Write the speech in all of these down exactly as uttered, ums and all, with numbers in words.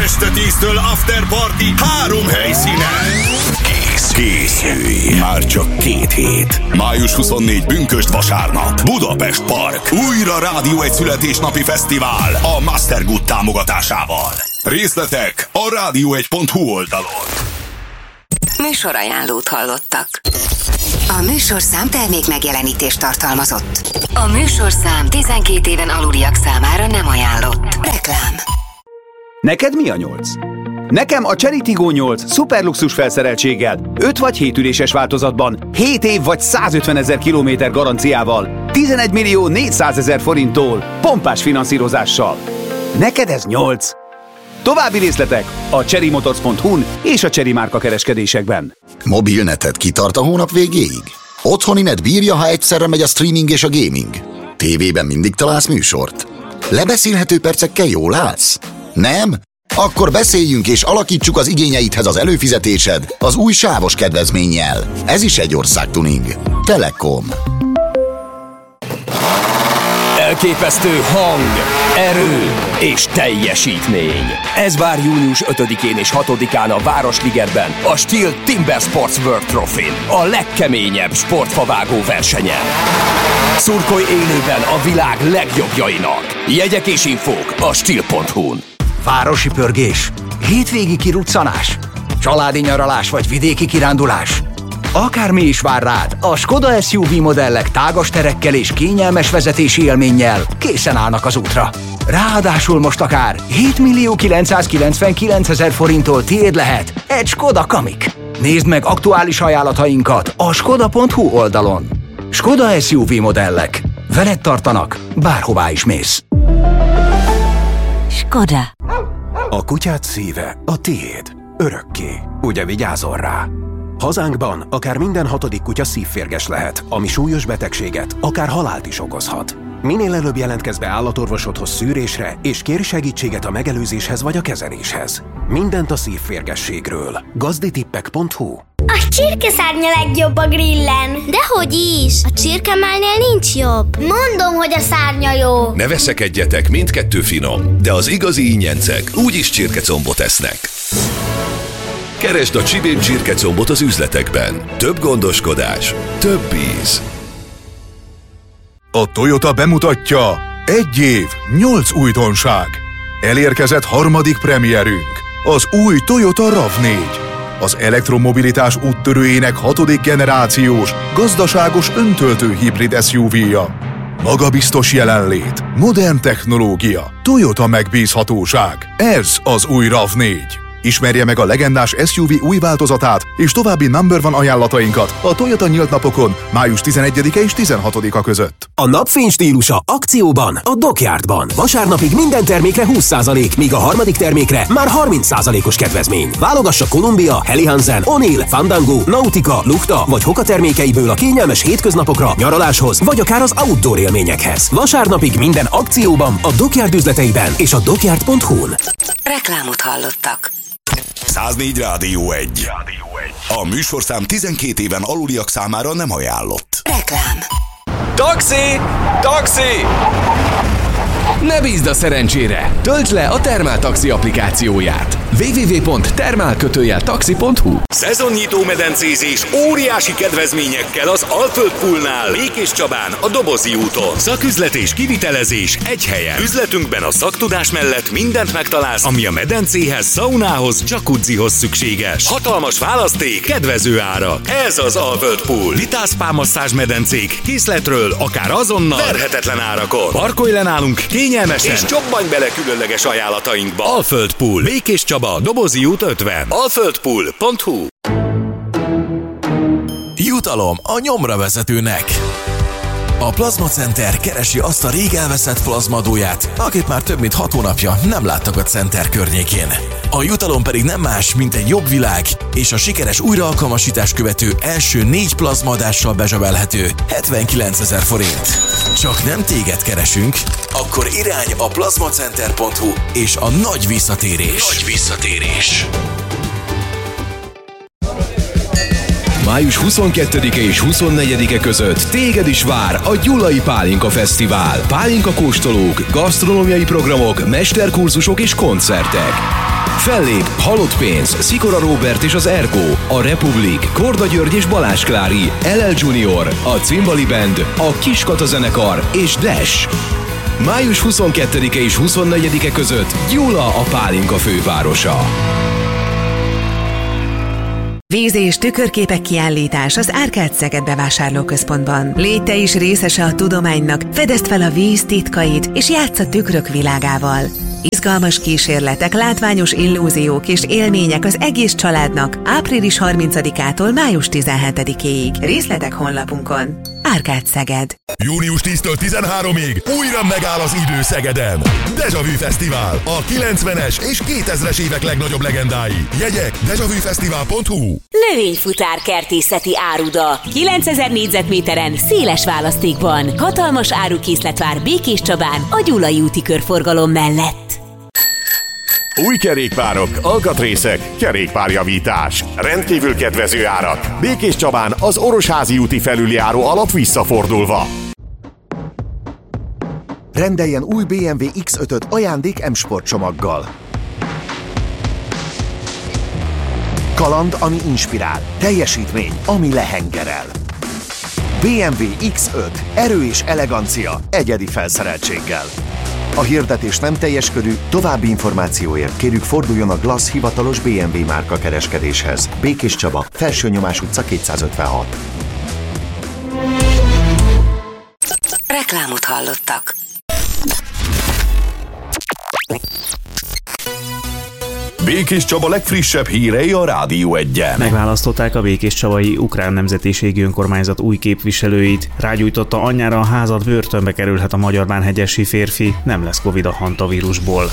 Este tíztől After Party három helyszínen. Készülj! Már csak két hét. május huszonnégyedike Bünkösd vasárnap. Budapest Park. Újra Rádió egy születésnapi fesztivál a Mastergood támogatásával. Részletek a rádió egy pont hu oldalon. Műsorajánlót hallottak. A műsorszám termék megjelenítést tartalmazott. A műsorszám tizenkét éven aluliak számára nem ajánlott. Reklám. Neked mi a nyolc? Nekem a Chery Tiggo nyolc szuperluxus felszereltséggel, öt vagy hét üléses változatban, hét év vagy százötvenezer kilométer garanciával, tizenegy millió négyszázezer forinttól, pompás finanszírozással. Neked ez nyolc. További részletek a chery motors pont hu-n és a Chery márka kereskedésekben. Mobilneted kitart a hónap végéig? Otthoni net bírja, ha egyszerre megy a streaming és a gaming? Tévében mindig találsz műsort? Lebeszélhető percekkel jól állsz? Nem? Akkor beszéljünk és alakítsuk az igényeidhez az előfizetésed az új sávos kedvezménnyel. Ez is egy országtuning. Telekom. Elképesztő hang, erő és teljesítmény. Ez vár június ötödikén és hatodikán a Városligetben, a Steel Timber Sports World Trophy-n, a legkeményebb sportfavágó versenyen. Szurkolj élőben a világ legjobbjainak. Jegyek és infók a steel pont hu-n. Városi pörgés, hétvégi kiruccanás, családi nyaralás vagy vidéki kirándulás. Akármi is vár rád, a Skoda es u vé modellek tágas terekkel és kényelmes vezetési élménnyel készen állnak az útra. Ráadásul most akár hétmillió kilencszázkilencvenkilencezer forinttól tiéd lehet egy Skoda Kamiq. Nézd meg aktuális ajánlatainkat a skoda pont hu oldalon. Skoda es u vé modellek. Veled tartanak, bárhová is mész. Skoda. A kutyád szíve a tiéd. Örökké. Ugye vigyázol rá? Hazánkban akár minden hatodik kutya szívférges lehet, ami súlyos betegséget, akár halált is okozhat. Minél előbb jelentkezz be állatorvosodhoz szűrésre, és kérj segítséget a megelőzéshez vagy a kezeléshez. Mindent a szívférgességről. gazditippek pont hu. A csirkeszárnya legjobb a grillen. Dehogy is! A csirkemálnél nincs jobb. Mondom, hogy a szárnya jó. Ne veszekedjetek, mindkettő finom, de az igazi ingyencek úgyis csirkecombot esznek. Keresd a Csibén csirkecombot az üzletekben. Több gondoskodás, több íz. A Toyota bemutatja egy év, nyolc újdonság. Elérkezett harmadik premierünk, az új Toyota ráv négy. Az elektromobilitás úttörőjének hatodik generációs, gazdaságos öntöltő hibrid es u vé-ja. Magabiztos jelenlét, modern technológia, Toyota megbízhatóság. Ez az új ráv négy. Ismerje meg a legendás es u vé új változatát és további number one ajánlatainkat a Toyota nyílt napokon május tizenegyedike és tizenhatodika között. A napfény stílusa akcióban a Dockyardban. Vasárnapig minden termékre húsz százalék, míg a harmadik termékre már harminc százalékos kedvezmény. Válogassa Columbia, Helly Hansen, O'Neill, Fandango, Nautica, Lukta vagy Hoka termékeiből a kényelmes hétköznapokra, nyaraláshoz vagy akár az outdoor élményekhez. Vasárnapig minden akcióban a Dockyard üzleteiben és a dockyard pont hu-n. Reklámot hallottak. száznégy Rádió egy. A műsorszám tizenkét éven aluliak számára nem ajánlott. Reklám. Taxi! Taxi! Ne bízd a szerencsére! Töltsd le a Thermal Taxi applikációját. double-u double-u double-u pont thermal taxi pont hu. Szezonnyitó medencézés óriási kedvezményekkel az Alföld Poolnál, Békés Csabán, a Dobozi úton. Szaküzlet és kivitelezés egy helyen. Üzletünkben a szaktudás mellett mindent megtalálsz, ami a medencéhez, szaunához, jacuzzihoz szükséges. Hatalmas választék, kedvező ára. Ez az Alföld Pool. Vitászpá masszázs medencék, készletről, akár azonnal, verhetetlen árakon. Parkolj le nálunk kényelmesen, és csobbanj bele különleges ajánlatainkba. Alföld Pool, Békés Csaba, Dobozi út ötven. alföld pool pont hu. Jutalom a nyomra vezetőnek. A Plazma Center keresi azt a rég elveszett plazmadóját, akit már több mint hat hónapja nem láttak a Center környékén. A jutalom pedig nem más, mint egy jobb világ és a sikeres újraalkalmasítás követő első négy plazmadással bezsebelhető hetvenkilencezer forint. Csak nem téged keresünk? Akkor irány a plazmacenter pont hu és a nagy visszatérés. Nagy visszatérés. május huszonkettedike és huszonnegyedike között téged is vár a Gyulai Pálinka Fesztivál. Pálinka kóstolók, gasztronómiai programok, mesterkurzusok és koncertek. Fellép Halott pénz, Szikora Róbert és az Ergo, a Republik, Korda György és Balázs Klári, el el Junior, a Cimbali Band, a Kiskata zenekar és Dash. május huszonkettedike és huszonnegyedike között Gyula, a pálinka fővárosa. Víz- és tükörképek kiállítás az Árkád Szeged bevásárlóközpontban. Légy te is részese a tudománynak, fedezd fel a víz titkait, és játsz a tükrök világával. Izgalmas kísérletek, látványos illúziók és élmények az egész családnak április harmincadikától május tizenhetedikéig. Részletek honlapunkon. Árkád Szeged. június tíztől tizenháromig újra megáll az idő Szegeden. Deja Vu Fesztivál, a kilencvenes és kétezres évek legnagyobb legendái. Jegyek dejavufesztivál pont hu. Növényfutár kertészeti áruda. kilencezer négyzetméteren, széles választékban. Hatalmas árukészlet vár Békés Csabán a Gyulai úti körforgalom mellett. Új kerékpárok, alkatrészek, kerékpárjavítás. Rendkívül kedvező árak. Békés Csabán az Orosházi úti felüljáró alatt visszafordulva. Rendeljen új bé em vé iksz ötöt ajándék M-Sport csomaggal. Kaland, ami inspirál. Teljesítmény, ami lehengerel. bé em vé iksz öt. Erő és elegancia egyedi felszereltséggel. A hirdetés nem teljes körű, további információért kérjük forduljon a Glass hivatalos bé em vé márka kereskedéshez. Békés Csaba, Felsőnyomás utca kétszázötvenhat. Reklámot hallottak. Békés Csaba legfrissebb hírei a Rádió Egyen. Megválasztották a Békés Csabai ukrán nemzetiségi önkormányzat új képviselőit. Rágyújtotta anyjára a házat, börtönbe kerülhet a magyarbánhegyesi férfi, nem lesz Covid a hantavírusból.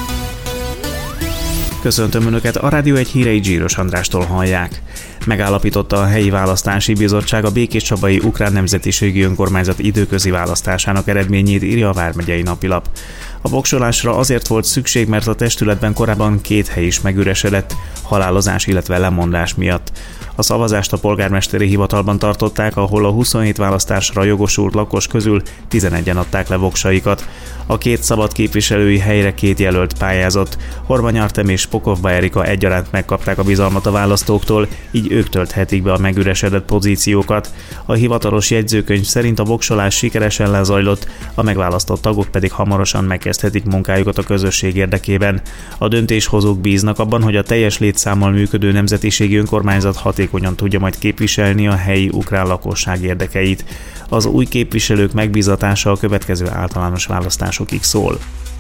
Köszöntöm Önöket, a Rádió Egy hírei Gyíros Andrástól hallják. Megállapította a helyi választási bizottság a Békés Csabai ukrán nemzetiségi önkormányzat időközi választásának eredményét, írja a Vármegyei Napilap. A voksolásra azért volt szükség, mert a testületben korábban két hely is megüresedett, halálozás, illetve lemondás miatt. A szavazást a polgármesteri hivatalban tartották, ahol a huszonhét választásra jogosult lakos közül tizenegyen adták le voksaikat. A két szabad képviselői helyre két jelölt pályázott. Horvany Artem és Pokovba Erika egyaránt megkapták a bizalmat a választóktól, így ők tölthetik be a megüresedett pozíciókat. A hivatalos jegyzőkönyv szerint a voksolás sikeresen lezajlott, a megválasztott tagok pedig hamarosan megkezdhetik munkájukat a közösség érdekében. A döntéshozók bíznak abban, hogy a teljes létszámmal működő nemzetiségi önkormányzat hatékonyan tudja majd képviselni a helyi ukrán lakosság érdekeit. Az új képviselők megbízatása a következő általános választásokig szól.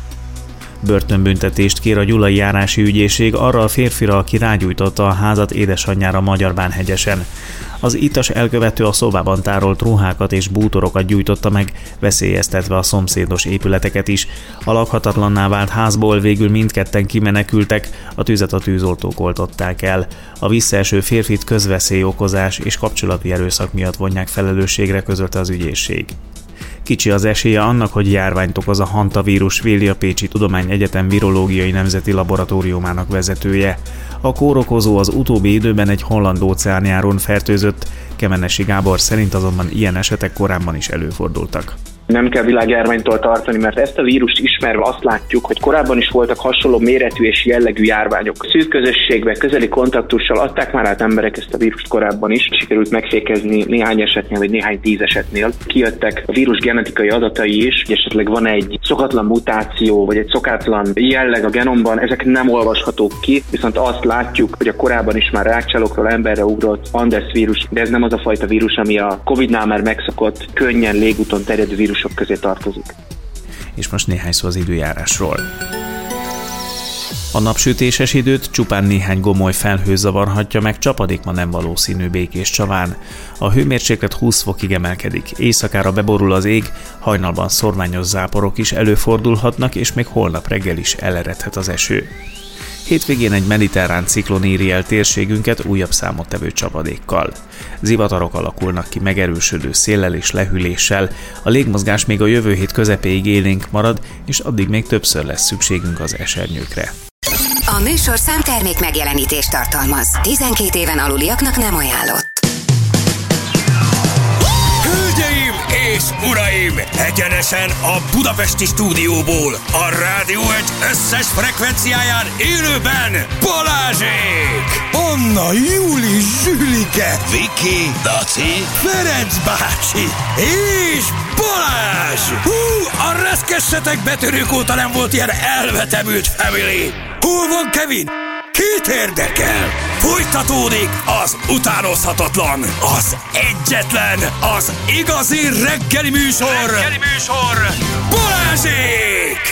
Börtönbüntetést kér a Gyulai járási ügyészség arra a férfira, aki rágyújtotta a házat édesanyjára Magyarbánhegyesen. Az ittas elkövető a szobában tárolt ruhákat és bútorokat gyújtotta meg, veszélyeztetve a szomszédos épületeket is. A lakhatatlanná vált házból végül mindketten kimenekültek, a tüzet a tűzoltók oltották el. A visszaeső férfit közveszélyokozás és kapcsolati erőszak miatt vonják felelősségre, közölte az ügyészség. Kicsi az esélye annak, hogy járványt okoz a hantavírus, véli a Pécsi Tudományegyetem virológiai nemzeti laboratóriumának vezetője. A kórokozó az utóbbi időben egy holland óceánjáron fertőzött, Kemenesi Gábor szerint azonban ilyen esetek korábban is előfordultak. Nem kell világjárványtól tartani, mert ezt a vírust ismerve azt látjuk, hogy korábban is voltak hasonló méretű és jellegű járványok. Szűk közösségben, közeli kontaktussal adták már át emberek ezt a vírust korábban is. Sikerült megfékezni néhány esetnél, vagy néhány tíz esetnél. Kijöttek a vírus genetikai adatai is, hogy esetleg van egy szokatlan mutáció, vagy egy szokatlan jelleg a genomban, ezek nem olvashatók ki, viszont azt látjuk, hogy a korábban is már rákcsálókról emberre ugrott Andes vírus, de ez nem az a fajta vírus, ami a Covidnál már megszokott, könnyen légúton terjedő vírus sok közé tartozik. És most néhány szó az időjárásról. A napsütéses időt csupán néhány gomoly felhő zavarhatja meg, csapadék ma nem valószínű Békés Csabán. A hőmérséklet húsz fokig emelkedik, éjszakára beborul az ég, hajnalban szorványos záporok is előfordulhatnak, és még holnap reggel is eleredhet az eső. Hétvégén egy mediterrán ciklon éri el térségünket újabb számottevő csapadékkal. Zivatarok alakulnak ki megerősödő széllel és lehűléssel, a légmozgás még a jövő hét közepéig élénk marad, és addig még többször lesz szükségünk az esernyőkre. A műsorszám termék megjelenítést tartalmaz. tizenkét éven aluliaknak nem ajánlott. Hölgyeim és uraim, egyenesen a budapesti stúdióból, a Rádió egy összes frekvenciáján élőben Balázsék! Anna, Júli, Zsülike, Viki, Daci, Ferenc bácsi és Balázs! Hú, a reszkessetek betörők óta nem volt ilyen elvetemült family! Hol van Kevin? Két érdekel! Folytatódik az utánozhatatlan, az egyetlen, az igazi reggeli műsor! Reggeli műsor! Balázsék!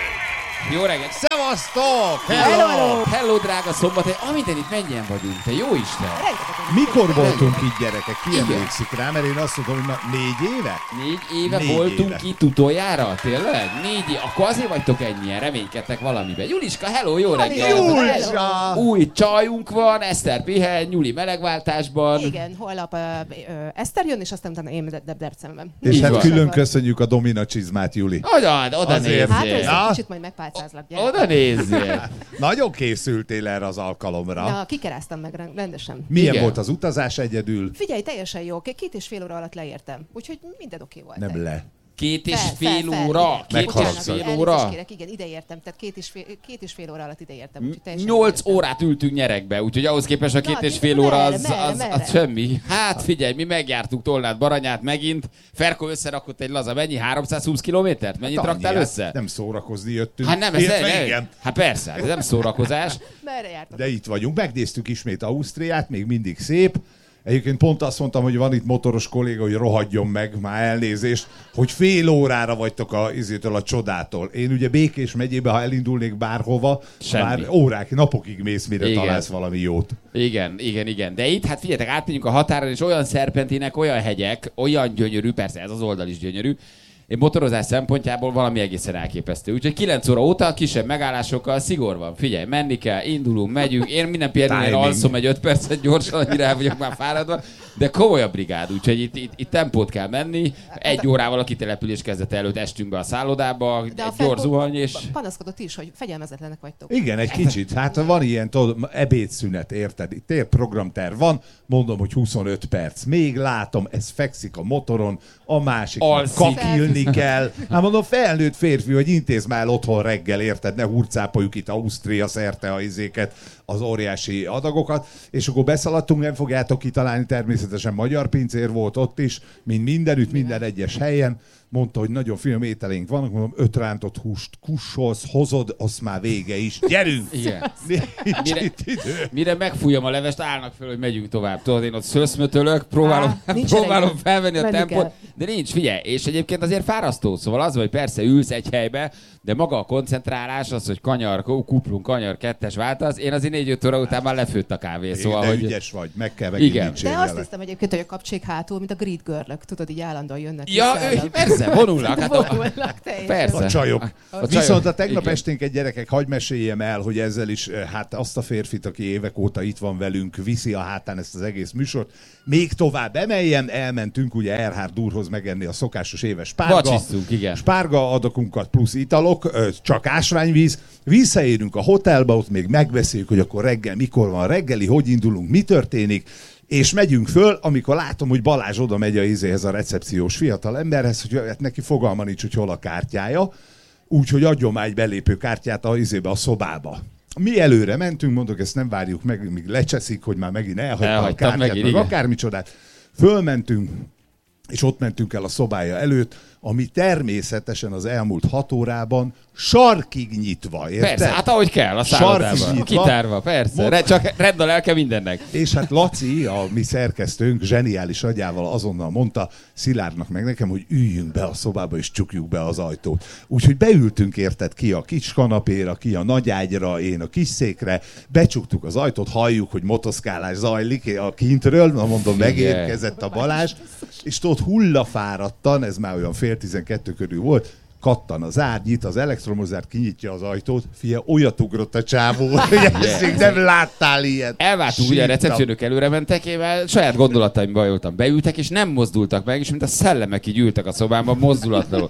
Jó reggelt! Szevasztok! Hello! Hello, Hello drága szombat! Amiten itt mennyien vagyunk, te jó Isten! Mikor voltunk itt, gyerekek? Ki emlékszik rá? Mert én azt mondom, hogy ma négy éve? Négy éve négy voltunk éve. itt utoljára? Tényleg? Négy éve? Akkor azért vagytok ennyien, reménykedtek valamiben. Juliska, hello, jó reggelt! Julisa! Új csajunk van, Eszter pihen, Nyuli melegváltásban. Igen, holnap uh, uh, Eszter jön, és aztán utána én de, de Debrecenben. És hát külön köszönjük a Domina csizmát, Juli. Oda, oda nézzél! Hát ez egy kicsit majd megpálcázlak, gyere. Oda nézzél! Nagyon készültél erre az alkalomra. Na, kikeráztam meg rendesen. Milyen volt az utazás egyedül? Figyelj, teljesen jó. Két és fél óra alatt leértem. Úgyhogy minden oké volt. Nem le. Két és Fel, fél fel, fel, óra? igen. Két és fél óra? Kérek, igen, ide értem. Tehát két és fél, két és fél óra alatt ide értem. úgyhogy teljesen Nyolc órát ültünk nyerekbe, úgyhogy ahhoz képest a két Na, és fél óra az, merre, az, merre? az semmi. Hát figyelj, mi megjártuk Tolnát, Baranyát megint. Ferko összerakott egy laza, mennyi? háromszázhúsz kilométert? Mennyit Hát raktál annyi, össze? Nem szórakozni jöttünk. Hát nem, ez Illetve ne, igen. Hát persze, ez nem szórakozás. Merre jártok? De itt vagyunk, megnéztük ismét Ausztriát, még mindig szép. Egyébként pont azt mondtam, hogy van itt motoros kolléga, hogy rohadjon meg, már elnézést, hogy fél órára vagytok a, izétől, a csodától. Én ugye Békés megyébe, ha elindulnék bárhova, Semmi. már órák, napokig mész, mire Igen. találsz valami jót. Igen, igen, igen. De itt, hát figyeljetek, átmegyünk a határon, és olyan szerpentinek, olyan hegyek, olyan gyönyörű, persze ez az oldal is gyönyörű, én motorozás szempontjából valami egészen elképesztő. Úgyhogy kilenc óra óta kisebb megállásokkal szigor van. Figyelj, menni kell, indulunk, megyünk. Én minden például alszom egy öt percet gyorsan, annyira el vagyok már fáradva, de komoly a brigád, úgyhogy itt, itt, itt tempót kell menni. Egy órával a kitelepülés kezdete előtt estünk be a szállodába, De egy a gyors zuhany, és... panaszkodott is, hogy fegyelmezetlenek vagytok. Igen, egy kicsit. Hát van ilyen tudod, ebédszünet, érted? Itt ér programterv van, mondom, hogy huszonöt perc. Még látom, ez fekszik a motoron, a másik kakilni kell. Hát mondom, felnőtt férfi, hogy intéz már otthon reggel, érted? Ne hurcápoljuk itt Ausztria szerte a izéket, az óriási adagokat, és akkor beszaladtunk, nem fogjátok kitalálni, természetesen magyar pincér volt ott is, mint mindenütt, minden egyes helyen. Mondta, hogy nagyon finom ételénk vannak, mondom, öt rántott húst kussolsz, hozod, az már vége is. Gyerünk! Igen. Nincs Mire, itt idő. mire megfújom a levest, állnak föl, hogy megyünk tovább. Tudod, én ott szöszmötölök, próbálom, Á, nincs próbálom elég. felvenni a Menni tempót, kell. de nincs, figyelj, és egyébként azért fárasztó, szóval az, hogy persze ülsz egy helybe, de maga a koncentrálás, az, hogy kanyar, kuplunk, kanyar, kettes váltasz, én azért négy-öt óra után már lefőtt a kávé, szóval, de hogy... ügyes vagy, meg kell megint Igen. De azt hiszem egyébként, hogy a kapcsék hátul, mint a grid girlök, tudod, így állandóan jönnek. Ja, vissza. ő, persze, vonulnak. Hát a, Vonulnak, teljesen. persze. A csajok. A csajok. Viszont a tegnap Igen. esténket, gyerekek, hadd meséljem el, hogy ezzel is, hát azt a férfit, aki évek óta itt van velünk, viszi a hátán ezt az egész műsort. Még tovább emeljem, elmentünk ugye Erhard úrhoz megenni a szokásos éves spárga. Vacsisztunk, igen. Spárga adakunkat plusz italok, ö, csak ásványvíz. Visszaérünk a hotelba, ott még megbeszéljük, hogy akkor reggel mikor van reggeli, hogy indulunk, mi történik. És megyünk föl, amikor látom, hogy Balázs oda megy a izéhez, a recepciós fiatal emberhez, hogy hát neki fogalma nincs, hogy hol a kártyája, úgyhogy adjon már egy belépő kártyát a izébe, a szobába. Mi előre mentünk, mondok, ezt nem várjuk meg, míg lecseszik, hogy már megint elhagyta a Elhagytam kártyát, megint, meg igen. akármicsodát. Fölmentünk, és ott mentünk el a szobája előtt, ami természetesen az elmúlt hat órában sarkig nyitva, érted? Persze, hát ahogy kell, a szállodában. Kitárva, persze. Mond- Re, csak redd a lelke mindennek. És hát Laci, a mi szerkesztőnk, zseniális agyával azonnal mondta Szilárdnak meg nekem, hogy üljünk be a szobába és csukjuk be az ajtót. Úgyhogy beültünk, érted, ki a kis kanapéra, ki a nagy ágyra, én a kis székre, becsuktuk az ajtót, halljuk, hogy motoszkálás zajlik a kintről, na mondom, megérkezett a Balázs, és tudod, hullafáradtan, ez már olyan fél tizenkettő körül volt, kattan az ágy, nyit az elektromos zár, kinyitja az ajtót, fia, olyat ugrott a csávó, hogy ezt még nem láttál ilyet. Elváltunk, ugye a recepciónök előre mentek, én már saját gondolataimban voltam. Beültek, és nem mozdultak meg, és mint a szellemek így ültek a szobámban, mozdulatlanul.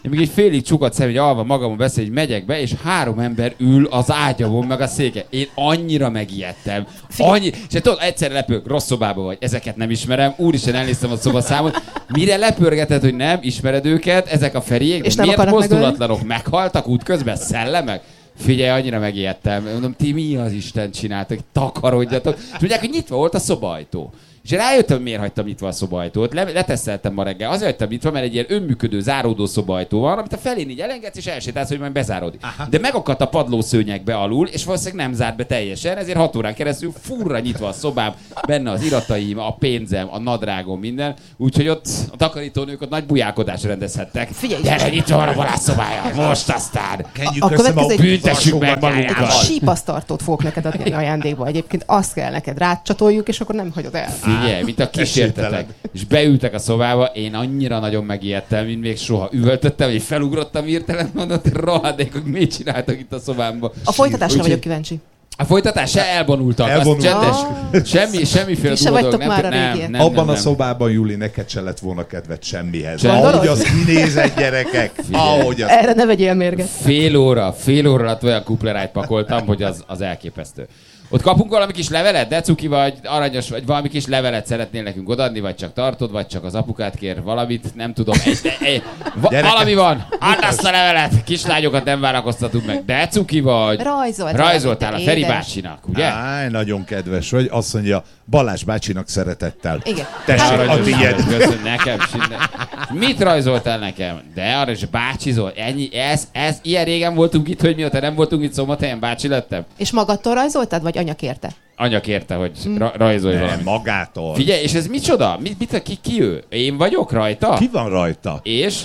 Én még egy félig csukott szem, hogy alva magamon beszél, hogy megyek be, és három ember ül az ágyamon, meg a széke. Én annyira megijedtem. Annyi... És tudod, egyszerre lepők, rossz szobában vagy, ezeket nem ismerem, úristen elnéztem a szobaszámot. Mire lepörgeted, hogy nem ismered őket, ezek a Feriék, és miért mozdulatlanok, megölni? Meghaltak útközben, szellemek? Figyelj, annyira megijedtem. Mondom, ti mi az Isten csináltak, takarodjatok. És mondják, hogy nyitva volt a szobajtó. És én rájöttem, hogy miért hagytam nyitva a szobajtót. Le- leteszteltem ma reggel. Azért hagytam nyitva, mert egy ilyen önműködő, záródó szobajtó van, amit a felén így elengedsz, és elsétálsz, hogy majd bezáródik. Aha. De megakadt a padlószőnyegbe alul, és valószínűleg nem zárt be teljesen, ezért hat órán keresztül furra nyitva a szobám, benne az irataim, a pénzem, a nadrágom, minden. Úgyhogy ott a takarítónők ott nagy bujálkodásra rendezhettek. Figyelj, gyere, nyitva van a Balázs szobája, most aztán. A következő büntessük meg magunkat. Sípasztartót fogok neked adni ajándékba. Egyébként azt kell neked rácsatoljuk, és akkor nem hagyod el. Figyelj, mint a kísértetek. És beültek a szobába, én annyira nagyon megijedtem, mint még soha. Üvöltöttem, hogy felugrottam hirtelen, mondott, rohadékok, mit csináltak itt a szobámban. A folytatásra vagyok kíváncsi. A folytatás se elvonultak, Elvonul. az csendes. Ah. Semmi, semmiféle Ti se vagytok nem, már a nem, régiek. nem, Abban nem, nem. a szobában, Juli, neked se lett volna kedved semmihez. Gondolod? Ahogy az kinézett, gyerekek. Ahogy az... Erre ne vegyél mérget. Fél óra, fél óra alatt olyan kuplerájt pakoltam, hogy az, az elképesztő. Ott kapunk valami kis levelet, de cuki vagy, aranyos vagy, valami kis levelet szeretnél nekünk odaadni, vagy csak tartod, vagy csak az apukát kér valamit, nem tudom. Egy, de, egy, va, valami van, add azt a levelet, kislányokat nem várakoztatunk meg, de cuki vagy. Rajzolt Rajzoltál a Feri édes. bácsinak, ugye? Áj, nagyon kedves vagy. Azt mondja, Balázs bácsinak szeretettel. Igen. Tessék, a tiéd. Köszönöm, nekem sinne. Mit rajzoltál nekem? De arra is bácsizol. Ennyi, ez, ez, ilyen régen voltunk itt, hogy mióta nem voltunk itt Szombathelyen, bácsi lettem. És magadtól rajzoltad, vagy anya kérte? Anya kérte, hogy ra- rajzolj Nem, valamit. magától. Figyelj, és ez micsoda? Mit, mit, ki, ki ő? Én vagyok rajta? Ki van rajta? És?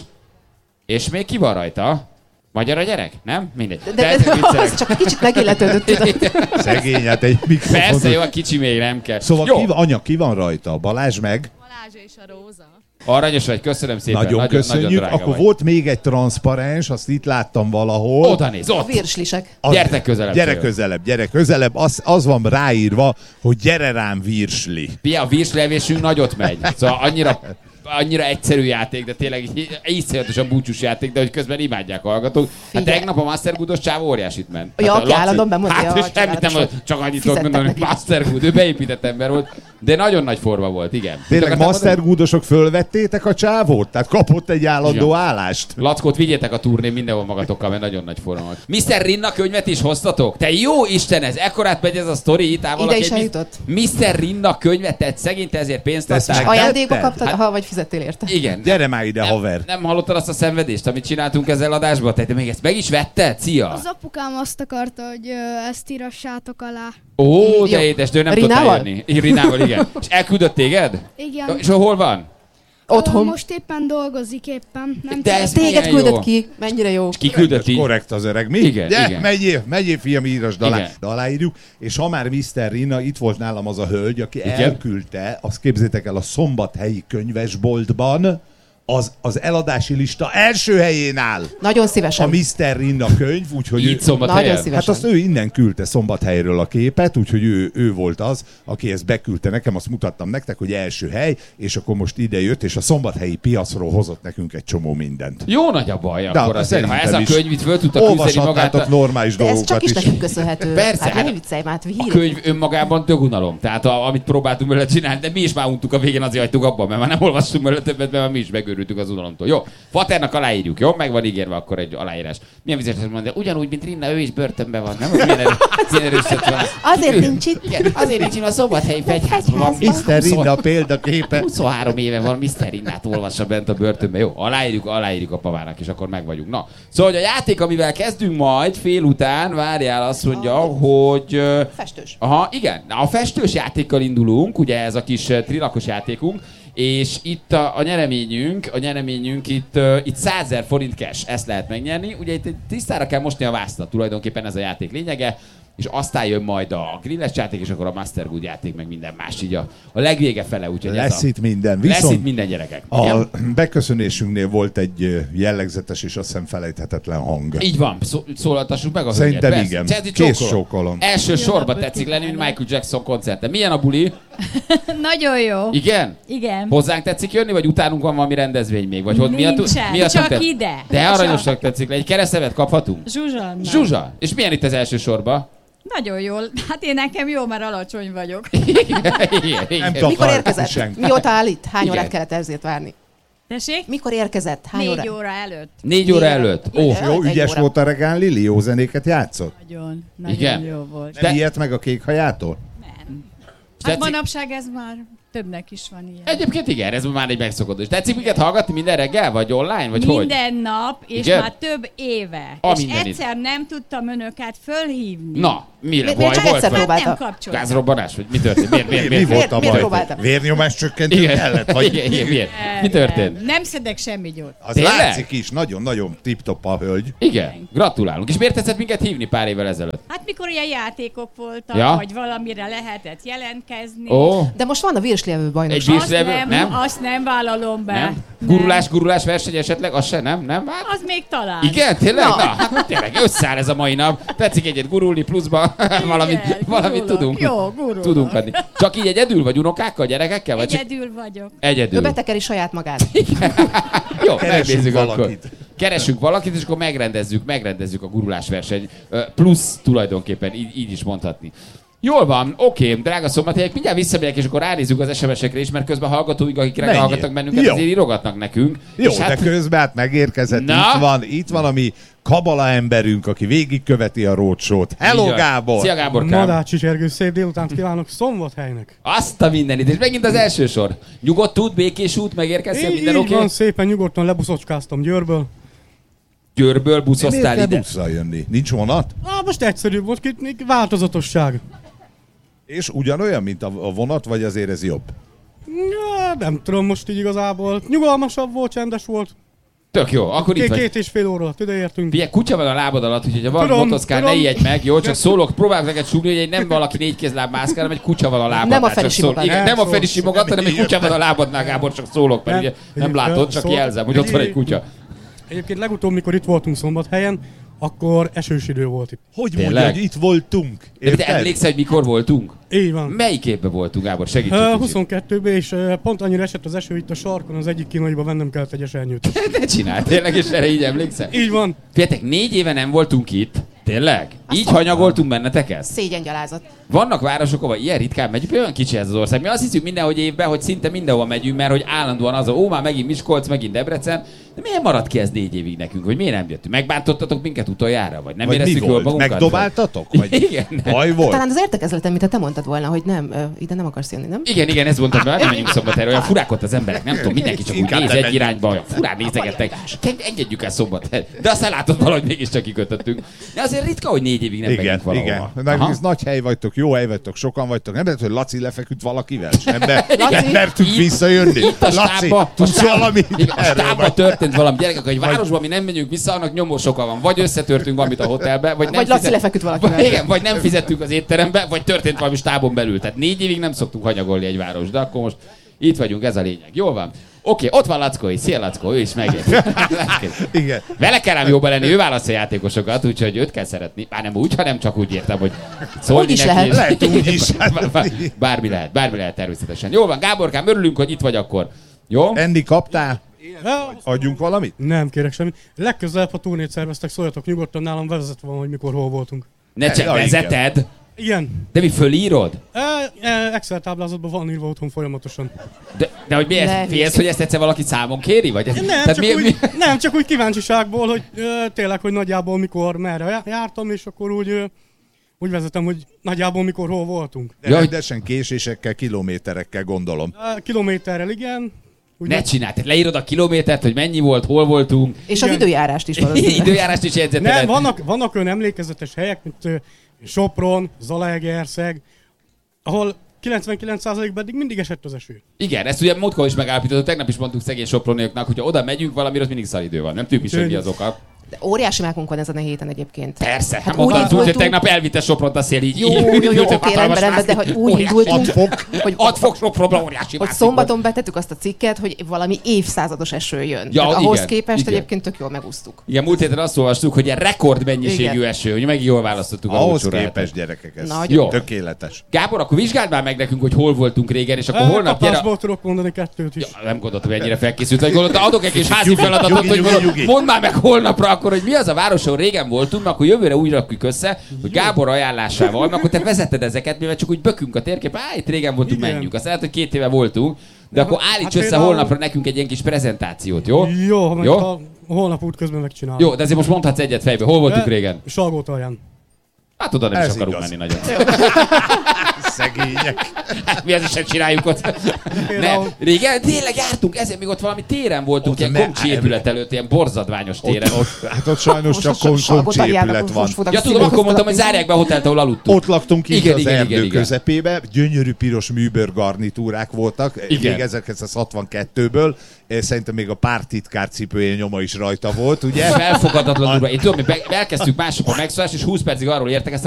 És még ki van rajta? Magyar a gyerek? Nem? Mindegy. De, de, de az csak egy kicsit megilletődött. Szegény, hát egy mikrofon. Persze, jó, a kicsi még nem kell. Szóval jó. ki, anya, ki van rajta? Balázs meg? Balázs és a Róza. Aranyos vagy, köszönöm szépen. Nagyon, nagyon köszönjük. Nagyon Akkor vagy. Volt még egy transzparens, azt itt láttam valahol. Oda néz, ott. A virslisek. Az, gyertek közelebb. Gyere közelebb, gyere közelebb. Az, az van ráírva, hogy gyere rám virsli. Pia, a virslevésünk nagyot megy. Szóval annyira... annyira egyszerű játék, de tényleg iszonyatosan búcsús játék, de hogy közben imádják a hallgatók. Hát tegnap a Mastergood-os csáv óriásit ment. Ja, hát aki állandóan bemondja hát, a semmit nem volt, csak annyit tudok mondani, hogy Mastergood, ő beépített ember volt, de nagyon nagy forma volt, igen. Tényleg Mastergoodosok fölvettétek a csávót? Tehát kapott egy állandó igen. állást? Lackót vigyétek a turnén mindenhol magatokkal, mert nagyon nagy forma volt. miszter Rinna könyvet is hoztatok? Te jó Isten, ez ekkorát megy ez a sztori, itt ide is eljutott. miszter Rinna könyvet, te szegény, te ezért pénzt adtál. Ajándékba kaptad, ha vagy fizettél érte. Igen. Gyere már ide, nem, haver. Nem hallottad azt a szenvedést, amit csináltunk ezzel adásban? Te, te még ezt meg is vetted? Szia! Az apukám azt akarta, hogy ö, ezt írassátok alá. Ó, de édes, de ő nem Rinával? tudtál jönni. Rinával, igen. És elküldött téged? Igen. És hol van? Otthon. Ö, most éppen dolgozik éppen. Nem de ez téged milyen küldött jó. ki. Mennyire jó. És ki küldött így? Korrekt az öreg. Mi? Igen, Gyere, igen. Megyél, megyél, fiam, írasd alá. Igen. De aláírjuk. És ha már miszter Rinna, itt volt nálam az a hölgy, aki igen. elküldte, azt képzétek el, a szombathelyi könyvesboltban az, az eladási lista első helyén áll. Nagyon szívesen. A miszter Rinna könyv, úgyhogy így Szombathelyen? Hát azt ő innen küldte Szombathelyről a képet, úgyhogy ő, ő volt az, aki ezt beküldte nekem, azt mutattam nektek, hogy első hely, és akkor most ide jött, és a szombathelyi piacról hozott nekünk egy csomó mindent. Jó nagy a baj De akkor azért, ha ez a könyv itt föl tudta küzdeni magát. Olvashatnátok normális de ez dolgokat csak is is. nekünk köszönhető. Persze, Hát hát ne viccelj már, a könyv önmagában tök unalom. Tehát a, amit próbáltunk vele csinálni, de mi is már untuk a végén, azért hagytuk abban, mert már nem olvastunk vele többet, mert mi is megőrültünk az unalomtól. Jó, Faternak aláírjuk, jó? Meg van ígérve akkor egy aláírás. Milyen vizes mondja, ugyanúgy, mint Rinna, ő is börtönben van, nem? Milyen, erő, milyen erőset van. Azért nincs itt. Igen, azért nincs itt a Szombathelyi fegyházban van. miszter Rinna példaképe. huszonhárom éve van, miszter Rinnát olvassa bent a börtönben. Jó, aláírjuk, aláírjuk a pavának, és akkor meg vagyunk. Na, szóval hogy a játék, amivel kezdünk majd fél után, várjál, azt mondja, hogy... Festős. Aha, igen. A festős játékkal indulunk, ugye ez a kis trilakos játékunk, és itt a, a nyereményünk, a nyereményünk itt, uh, itt százezer forint cash, ezt lehet megnyerni. Ugye itt tisztára kell mosni a vásztat, tulajdonképpen ez a játék lényege. és aztán jön majd a grilles játék, és akkor a Master Good játék, meg minden más így a, a legvége fele. Úgyhogy lesz ez a, itt minden. Viszont lesz itt minden, gyerekek. A Igen? beköszönésünknél volt egy jellegzetes és azt hiszem felejthetetlen hang. Így van, szó, szólaltassuk meg a Szerintem hölgyet. igen. Persze. Kész csókolom. Első sorba tetszik lenni, mint Michael Jackson koncerten. Milyen a buli? Nagyon jó. Igen? Igen. Hozzánk tetszik jönni, vagy utánunk van valami rendezvény még? Vagy hogy Nincsen, miatt, csak tett... ide. De aranyosnak Csak. tetszik le. Egy keresztevet kaphatunk? Zsuzsa. nem. Zsuzsa. És milyen itt az első sorba? Nagyon jól. Hát én nekem jó, mert alacsony vagyok. Mikor érkezett? Mióta áll itt? Hány Igen. órát kellett ezért várni? Tessék? Mikor érkezett? Hány Négy óra? óra előtt. Négy óra előtt? Ó, Jó, ügyes volt a regán Lili, jó zenéket játszott? Nagyon, nagyon Igen? jó volt. Nem ilyet meg a kék hajától? Hát manapság ez már többnek is van ilyen. Egyébként igen, ez már egy megszokott. És tetszik minket hallgatni minden reggel, vagy online, vagy hogy? Minden nap, és Igen? már több éve. A és mindenit. egyszer nem tudtam önöket fölhívni. Na, mi Miért baj csak volt? egyszer vagy? próbálta? Nem kapcsolta. Gázrobbanás, vagy mi történt? Miért, miért, Mi miért, volt a miért, baj? Vérnyomás csökkentő Igen. kellett? Vagy... Igen, igen, miért? Mi történt? Nem szedek semmi gyógyt. Az Tényleg? látszik is, nagyon-nagyon tip-top a hölgy. Igen, gratulálunk. És miért tetszett minket hívni pár évvel ezelőtt? Hát mikor ilyen játékok voltak, Ja? vagy valamire lehetett jelentkezni. Ó. De most van a virslevő bajnokság. Egy Azt virslevő? nem, Nem? azt nem vállalom be. Nem? Gurulás, gurulás verseny esetleg? Az se, nem? Nem? Hát, Az még talán. igen, tényleg? Na. Na, hát tényleg összeáll ez a mai nap. Tetszik egyet gurulni pluszba, valamit, valamit tudunk. Jó, gurulok. Tudunk adni. Csak így egyedül, vagy unokákkal, gyerekekkel? Vagy csak... Egyedül vagyok. Egyedül. Ő betekeri saját magát. Jó, Keresünk megnézzük valakit. akkor. Keresünk valakit, és akkor megrendezzük, megrendezzük a gurulás verseny. Ö, Plusz tulajdonképpen, így, így is mondhatni. Jól van, oké, drága szombathelyek, mindjárt visszamegyek, és akkor ránézzük az es em es-ekre is, mert közben hallgatóink, akik reggel Menjél. hallgatnak bennünket, Jó. azért írogatnak nekünk. Jó, És de hát, közben hát megérkezett, Na? itt van, itt van a mi kabala emberünk, aki végigköveti a roadshow-t. Hello, Így van. Gábor! Szia, Gáborkám! Nadácsi Zsergő, szép délutánt kívánok Szombathelynek. Azt a mindenit, és megint az első sor. Nyugodt út, békés út, megérkeztél, Így, minden így oké? van, szépen nyugodtan lebuszocskáztam Győrből. Győrből buszoztál Miért kell ide? busszal jönni? Nincs vonat? Ah, most egyszerűbb volt, itt még változatosság. És ugyanolyan, mint a a vonat, vagy azért ez jobb? Ja, nem tudom most így igazából. Nyugalmasabb volt, csendes volt. Tök jó, akkor itt Két, vagy. két és fél óra alatt ideértünk. Figyelj, kutya van a lábad alatt, úgyhogy ha van Tudom, motoszkál, ne tudom. ijedj meg, jó? Csak szólok, próbálok neked súgni, hogy egy nem valaki négy kézláb mászkál, hanem egy kutya van a lábadnál. Nem a csak Feri szól- simogat. Igen, Nem nem a szól- Feri simogat, hanem egy kutya van a lábadnál, Gábor, csak szólok, mert Nem. ugye nem Egy- látod, csak szól- jelzem, hogy ott van egy kutya. Egyébként legutóbb, mikor itt voltunk Szombathelyen, akkor esős idő volt itt. Hogy Tényleg? mondja, hogy itt voltunk? De te Érted? emlékszel, hogy mikor voltunk? Így van. Melyik évben voltunk, Gábor? Segíts egy Uh, kicsit. huszonkettőben, és uh, pont annyira esett az eső itt a sarkon, az egyik kínaiba vennem kellett egy esernyőt. Ne csinálj, tényleg, és erre így emlékszel? Így van. Figyeljetek, négy éve nem voltunk itt. Tényleg? Így hanyagoltunk benneteket? Szégyengyalázat. Vannak városok, ahol ilyen ritkán megyünk, olyan kicsi ez az ország. Mi azt hiszük mindenhogy évben, hogy szinte mindenhol megyünk, mert hogy állandóan az, a, ó, már megint Miskolc, megint Debrecen. De miért maradt ki ez négy évig nekünk, hogy miért nem jöttünk? Megbántottatok minket utoljára, vagy nem Vagy mi éreztük jól volt? magunkat? Megdobáltatok? Vagy Igen. baj volt? Talán az értekezleten, mint te mondtad volna, hogy nem, ö, ide nem akarsz jönni, nem? Igen, igen, ez mondtam, hogy nem menjünk Szombathelyre, olyan furák ott az emberek, nem tudom, mindenki csak úgy Inkább néz nem egy menjünk. irányba, olyan furán nézegettek. Engedjük el Szombathelyet. De aztán látod, valahogy mégiscsak kikötöttünk. De azért ritka, hogy négy évig nem Igen, megyünk valahova. igen. Meg Aha. ez nagy hely vagytok, jó hely vagytok, sokan vagytok. Nem lehet, hogy Laci lefeküdt valakivel, sem, de Igen. nem mertünk Itt- visszajönni. Itt a Laci, stábba, a tudsz stábba, valamit igen, a erről? stábba történt valami. Gyerekek, hogy városban mi nem megyünk vissza, annak nyomós oka van. Vagy összetörtünk valamit a hotelbe, vagy nem Vagy Laci fizet- lefeküdt valakivel. Vagy, igen, vagy nem fizettünk az étterembe, vagy történt valami stábon belül. Tehát négy évig nem szoktunk hanyagolni egy város, de akkor most itt vagyunk, ez a lényeg. Jól van. Oké, ott van Lackó is. Szia Lackó, ő is megért. Igen. Vele kell ám jobban lenni, ő válaszol játékosokat, úgyhogy őt kell szeretni. Már nem úgy, hanem csak úgy értem, hogy szólni Úgy is neki. lehet. és- Lehet úgy is. Bármi lehet, bármi lehet természetesen. Jól van, Gáborkám, örülünk, hogy itt vagy akkor. Jó? Andy, kaptál? Ja, Adjunk valamit? nem kérek semmit. Legközelebb, ha turnét szerveztek, szóljatok nyugodtan, nálam vezetve van, hogy mikor hol voltunk. Ne csak Ja, igen. vezeted. Igen. De mi fölírod? E, e, Excel táblázatban van írva otthon folyamatosan. De, de hogy mi Ne, ezt, félsz, hogy ezt egyszer valaki számon kéri? Vagy ez, Nem, tehát csak mi, úgy, mi, nem, csak úgy kíváncsiságból, hogy ö, tényleg, hogy nagyjából mikor, merre já- jártam, és akkor úgy, ö, úgy vezetem, hogy nagyjából mikor hol voltunk. De rendesen késésekkel, kilométerekkel gondolom. E, Kilométerrel igen. Úgy ne meg- csináld, tehát leírod a kilométert, hogy mennyi volt, hol voltunk. És az Igen. időjárást is valószínűleg. Időjárást is jegyzeteled. Nem, vannak, vannak olyan emlékezetes helyek, mint ö, Sopron, Zalaegerszeg, ahol kilencvenkilenc százalékban eddig mindig esett az eső. Igen, ezt ugye múltkor is megállapítottuk, tegnap is mondtuk szegény soproniaknak, hogyha oda megyünk valamiről, az mindig szaridő van. Nem tudjuk is, hogy mi az oka. De óriási mákunk van ezen a héten egyébként. Persze, hát, hát úgy indultunk, hogy tegnap elvitte Sopront a szél így. Jó, jó, jó, oké, rendben, rendben, de hogy úgy indultunk, hogy hat fok Sopronban óriási hogy szombaton betettük azt a cikket, hogy valami évszázados eső jön. Ja, ahhoz igen, képest igen. egyébként tök jól megúsztuk. Igen, múlt héten azt olvastuk, hogy ilyen rekordmennyiségű Igen. eső, hogy meg jól választottuk a Ahhoz útsorát. képest, gyerekek, ez Jó. tökéletes. Gábor, akkor vizsgáld már meg nekünk, hogy hol voltunk régen, és akkor holnap gyere... Kapásból tudok mondani kettőt is. Ja, nem gondoltam, hogy ennyire felkészült vagy. Gondoltam, adok egy kis házi feladatot, hogy mondom, mondd már meg holnapra akkor, hogy mi az a város, ahol régen voltunk, mert akkor jövőre úgy rakjuk össze, hogy Gábor ajánlásával, mert akkor te vezeted ezeket, mivel csak úgy bökünk a térkép, á, itt régen voltunk, Igen. menjünk. Azt lehet, hogy két éve voltunk, de akkor állíts Hát össze például- holnapra nekünk egy ilyen kis prezentációt, jó? Jó, meg Jó? ha holnap út közben megcsinálom. Jó, de azért most mondhatsz egyet fejbe. Hol voltunk Eh, régen? Salgótalján. Hát oda nem Ez is akarunk igaz. menni nagyon. Szegények. Hát mi az is sem csináljuk ott. Nem. Régen tényleg jártunk, ezért még ott valami téren voltunk, Ott ilyen me- komcsi épület előtt, ilyen borzadványos téren. Ott, ott, hát ott sajnos csak kon- komcsi épület van. Ja, tudom, akkor mondtam, hogy zárják be a hotelt, ahol aludtunk. Ott laktunk kint Igen, az igen, erdő igen, igen. közepébe, gyönyörű piros műbőr garnitúrák voltak, Igen. még ezerkilencszázhatvankettőből, Eh, szerintem még a pártitkár cipője nyoma is rajta volt, ugye? Felfogadatlan durva. Én tudom, mi be- elkezdtük másokon megszólást, és húsz percig arról értek, ezt